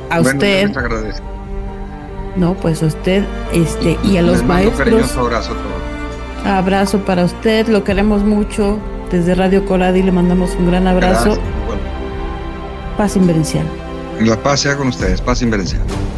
A Bueno, yo usted, les agradezco. no, pues a usted, y a los Les mando un maestros, cariñoso abrazo a todos. abrazo para usted, lo queremos mucho. Desde Radio Coradi le mandamos un gran abrazo. Gracias. Bueno, Paz inverencial. la paz sea con ustedes, paz inverencial.